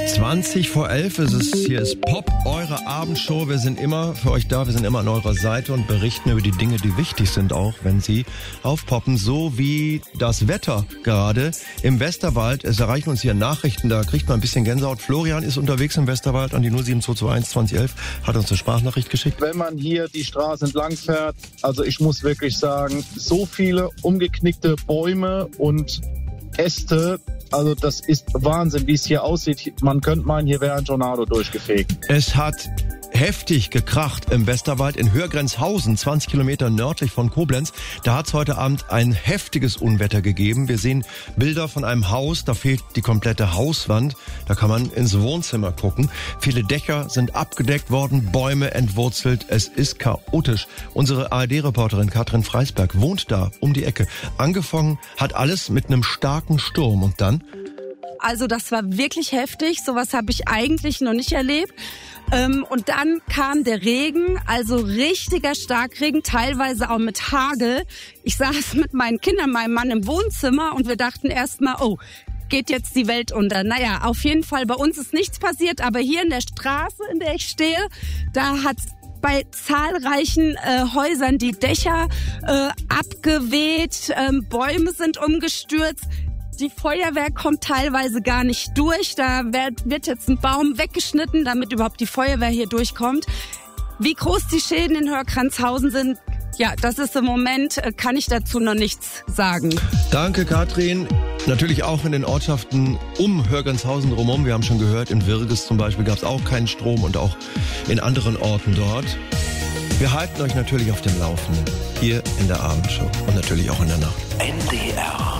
11:20 ist es. Hier ist Pop, eure Abendshow. Wir sind immer für euch da, wir sind immer an eurer Seite und berichten über die Dinge, die wichtig sind, auch wenn sie aufpoppen. So wie das Wetter gerade im Westerwald. Es erreichen uns hier Nachrichten, da kriegt man ein bisschen Gänsehaut. Florian ist unterwegs im Westerwald an die 07221 2011, hat uns eine Sprachnachricht geschickt. Wenn man hier die Straße entlang fährt, also ich muss wirklich sagen, so viele umgeknickte Bäume und Äste, also das ist Wahnsinn, wie es hier aussieht. Man könnte meinen, hier wäre ein Tornado durchgefegt. Es hat heftig gekracht im Westerwald in Hörgrenzhausen, 20 Kilometer nördlich von Koblenz. Da hat es heute Abend ein heftiges Unwetter gegeben. Wir sehen Bilder von einem Haus, da fehlt die komplette Hauswand. Da kann man ins Wohnzimmer gucken. Viele Dächer sind abgedeckt worden, Bäume entwurzelt. Es ist chaotisch. Unsere ARD-Reporterin Katrin Freisberg wohnt da um die Ecke. Angefangen hat alles mit einem starken Sturm und dann? Also das war wirklich heftig. Sowas habe ich eigentlich noch nicht erlebt. Und dann kam der Regen, also richtiger Starkregen, teilweise auch mit Hagel. Ich saß mit meinen Kindern, meinem Mann im Wohnzimmer und wir dachten erstmal, oh, geht jetzt die Welt unter. Naja, auf jeden Fall, bei uns ist nichts passiert, aber hier in der Straße, in der ich stehe, da hat's bei zahlreichen Häusern die Dächer abgeweht, Bäume sind umgestürzt. Die Feuerwehr kommt teilweise gar nicht durch. Da wird jetzt ein Baum weggeschnitten, damit überhaupt die Feuerwehr hier durchkommt. Wie groß die Schäden in Hörgrenzhausen sind, ja, das ist im Moment, kann ich dazu noch nichts sagen. Danke, Katrin. Natürlich auch in den Ortschaften um Hörgrenzhausen drumherum. Wir haben schon gehört, in Wirges zum Beispiel gab es auch keinen Strom und auch in anderen Orten dort. Wir halten euch natürlich auf dem Laufenden. Hier in der Abendshow und natürlich auch in der Nacht. NDR